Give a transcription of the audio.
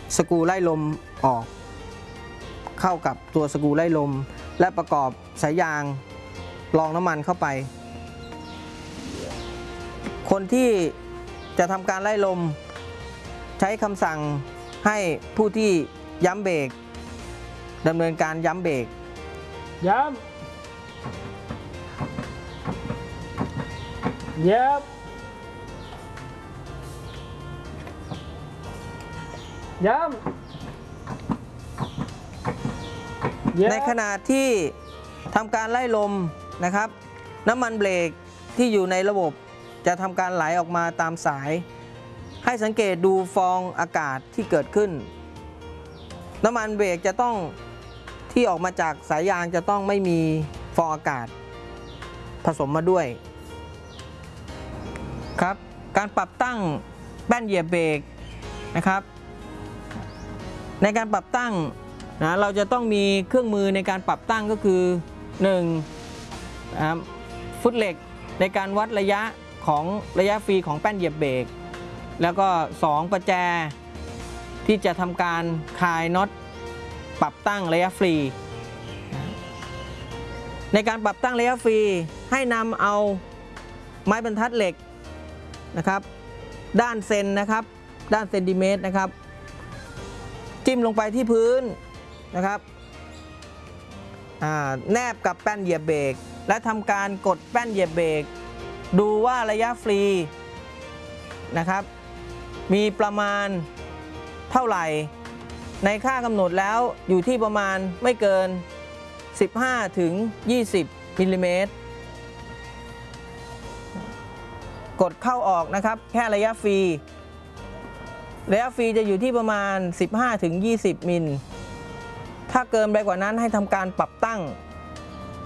สกรูไล่ลมออกเข้ากับตัวสกรูไล่ลมและประกอบสายยางรองน้ำมันเข้าไปคนที่จะทำการไล่ลมใช้คำสั่งให้ผู้ที่ย้ำเบรกดำเนินการย้ำเบรกย้ำในขณะที่ทำการไล่ลมนะครับน้ำมันเบรกที่อยู่ในระบบจะทำการไหลออกมาตามสายให้สังเกตดูฟองอากาศที่เกิดขึ้นน้ำมันเบรกจะต้องที่ออกมาจากสายยางจะต้องไม่มีฟองอากาศผสมมาด้วยครับการปรับตั้งแป้นเหยียบเบรกนะครับในการปรับตั้งนะเราจะต้องมีเครื่องมือในการปรับตั้งก็คือ1ฟุตเหล็กในการวัดระยะฟรีของแป้นเหยียบเบรกแล้วก็2ประแจที่จะทำการคลายน็อตปรับตั้งระยะฟรีในการปรับตั้งระยะฟรีให้นำเอาไม้บรรทัดเหล็กนะครับด้านเซนนะครับด้านเซนติเมตรนะครับจิ้มลงไปที่พื้นนะครับแนบกับแป้นเหยียบเบรกและทำการกดแป้นเหยียบเบรกดูว่าระยะฟรีนะครับมีประมาณเท่าไหร่ในค่ากำหนดแล้วอยู่ที่ประมาณไม่เกิน15 ถึง 20 มิลลิเมตรกดเข้าออกนะครับแค่ระยะฟรีจะอยู่ที่ประมาณ15 ถึง 20 มิลถ้าเกินไปกว่านั้นให้ทำการปรับตั้ง